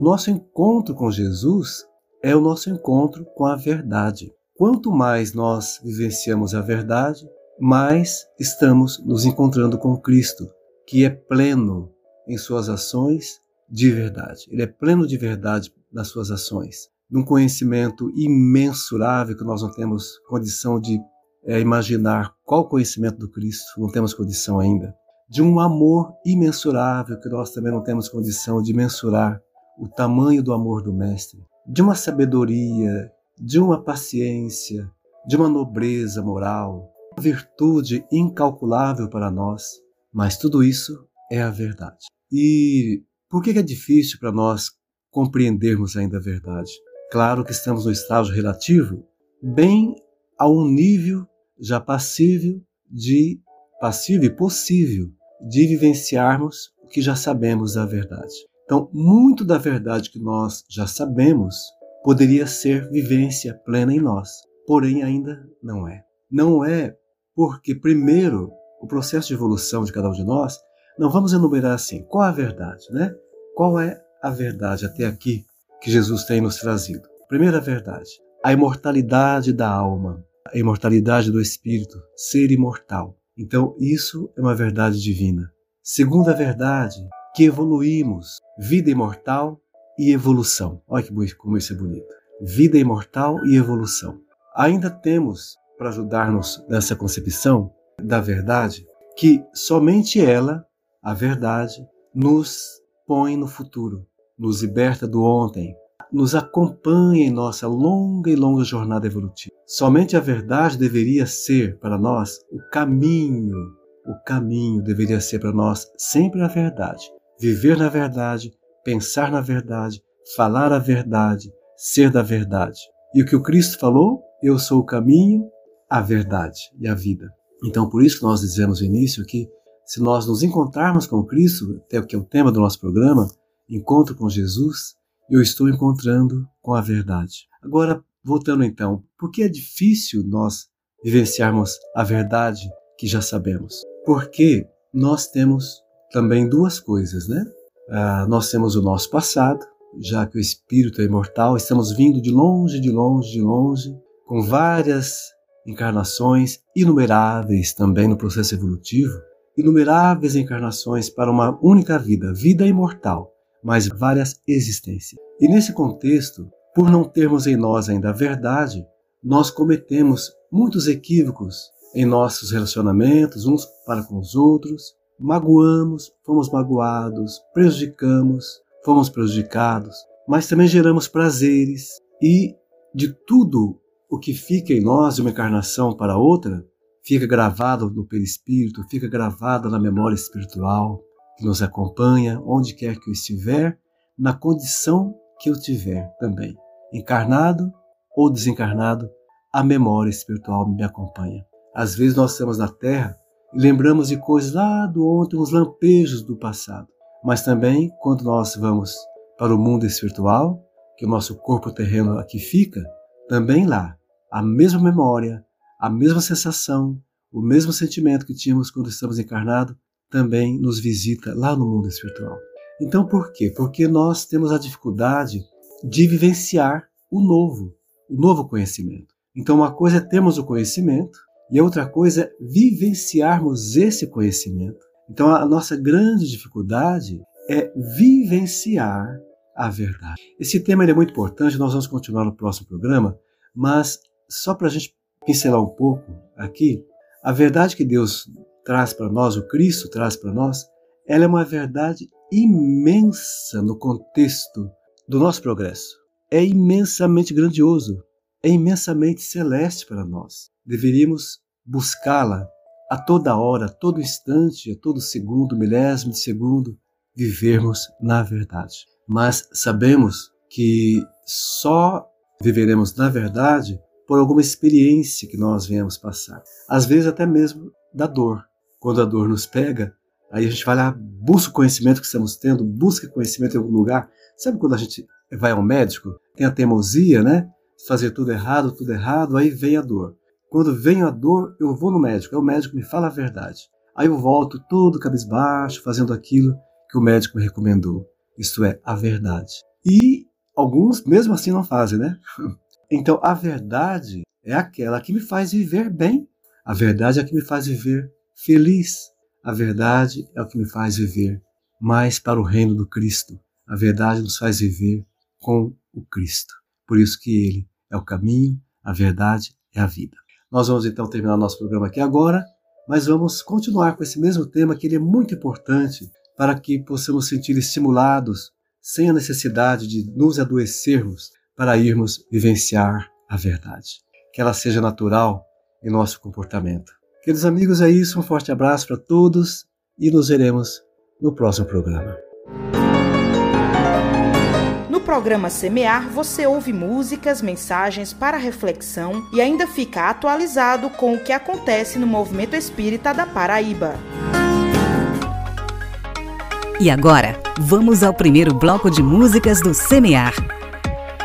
Nosso encontro com Jesus é o nosso encontro com a verdade. Quanto mais nós vivenciamos a verdade, mais estamos nos encontrando com Cristo, que é pleno em suas ações de verdade. Ele é pleno de verdade nas suas ações. Num conhecimento imensurável que nós não temos condição de imaginar qual o conhecimento do Cristo, não temos condição ainda. De um amor imensurável que nós também não temos condição de mensurar o tamanho do amor do Mestre. De uma sabedoria, de uma paciência, de uma nobreza moral, uma virtude incalculável para nós. Mas tudo isso é a verdade. E por que é difícil para nós compreendermos ainda a verdade? Claro que estamos no estágio relativo, bem a um nível já passível e possível de vivenciarmos o que já sabemos da verdade. Então, muito da verdade que nós já sabemos poderia ser vivência plena em nós, porém ainda não é. Não é porque, primeiro, o processo de evolução de cada um de nós, não vamos enumerar assim, qual é a verdade, né? Qual é a verdade até aqui que Jesus tem nos trazido? Primeira verdade, a imortalidade da alma, a imortalidade do espírito, ser imortal. Então, isso é uma verdade divina. Segunda verdade, que evoluímos, vida imortal e evolução. Olha como isso é bonito. Vida imortal e evolução. Ainda temos, para ajudar-nos nessa concepção da verdade, que somente ela, a verdade, nos põe no futuro, nos liberta do ontem, nos acompanha em nossa longa e longa jornada evolutiva. Somente a verdade deveria ser para nós o caminho deveria ser para nós sempre a verdade. Viver na verdade, pensar na verdade, falar a verdade, ser da verdade. E o que o Cristo falou? Eu sou o caminho, a verdade e a vida. Então, por isso que nós dizemos no início que se nós nos encontrarmos com Cristo, até o que é o tema do nosso programa, encontro com Jesus, eu estou encontrando com a verdade. Agora, voltando então, por que é difícil nós vivenciarmos a verdade que já sabemos? Porque nós temos também duas coisas, né? Nós temos o nosso passado, já que o espírito é imortal, estamos vindo de longe, com várias encarnações, inumeráveis também no processo evolutivo, inumeráveis encarnações para uma única vida, vida imortal, mas várias existências. E nesse contexto, por não termos em nós ainda a verdade, nós cometemos muitos equívocos em nossos relacionamentos, uns para com os outros, magoamos, fomos magoados, prejudicamos, fomos prejudicados, mas também geramos prazeres e de tudo o que fica em nós de uma encarnação para outra, fica gravado no perispírito, fica gravado na memória espiritual, que nos acompanha onde quer que eu estiver, na condição que eu tiver também. Encarnado ou desencarnado, a memória espiritual me acompanha. Às vezes nós estamos na Terra e lembramos de coisas lá do ontem, uns lampejos do passado. Mas também, quando nós vamos para o mundo espiritual, que o nosso corpo terreno aqui fica, também lá, a mesma memória, a mesma sensação, o mesmo sentimento que tínhamos quando estamos encarnados, também nos visita lá no mundo espiritual. Então por quê? Porque nós temos a dificuldade de vivenciar o novo conhecimento. Então uma coisa é termos o conhecimento e a outra coisa é vivenciarmos esse conhecimento. Então a nossa grande dificuldade é vivenciar a verdade. Esse tema é muito importante, nós vamos continuar no próximo programa, mas só para a gente pincelar um pouco aqui, a verdade que Deus traz para nós, o Cristo traz para nós, ela é uma verdade imensa no contexto do nosso progresso. É imensamente grandioso, é imensamente celeste para nós. Deveríamos buscá-la a toda hora, a todo instante, a todo segundo, milésimo de segundo, vivermos na verdade. Mas sabemos que só viveremos na verdade por alguma experiência que nós venhamos passar. Às vezes até mesmo da dor. Quando a dor nos pega, aí a gente vai lá, busca o conhecimento que estamos tendo, busca conhecimento em algum lugar. Sabe quando a gente vai ao médico, tem a teimosia, né? Fazer tudo errado, aí vem a dor. Quando vem a dor, eu vou no médico, aí o médico me fala a verdade. Aí eu volto todo cabisbaixo, fazendo aquilo que o médico me recomendou. Isto é, a verdade. E alguns mesmo assim não fazem, né? Então a verdade é aquela que me faz viver bem. A verdade é a que me faz viver feliz. A verdade é o que me faz viver mais para o reino do Cristo. A verdade nos faz viver com o Cristo. Por isso que Ele é o caminho, a verdade é a vida. Nós vamos então terminar nosso programa aqui agora, mas vamos continuar com esse mesmo tema que ele é muito importante para que possamos sentir estimulados sem a necessidade de nos adoecermos para irmos vivenciar a verdade. Que ela seja natural em nosso comportamento. Queridos amigos, é isso. Um forte abraço para todos e nos veremos no próximo programa. No programa Semear, você ouve músicas, mensagens para reflexão e ainda fica atualizado com o que acontece no Movimento Espírita da Paraíba. E agora, vamos ao primeiro bloco de músicas do Semear.